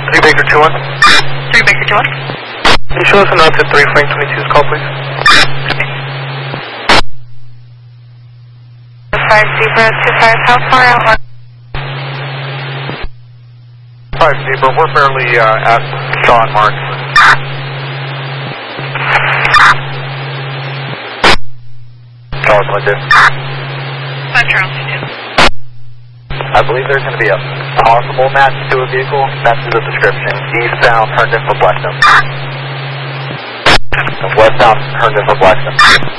3 Baker 2-1. 3 Baker 2-1. Can you show us an out to 3 Frank 22's call, please? 5025, how far out? 5 Zebra, we're barely at Shaw and Mark. Charles 22. 5 Charles 22. I believe there's going to be a possible match to a vehicle. That's the description. Eastbound, turned in for Blackstone. Westbound, turned in for Blackstone.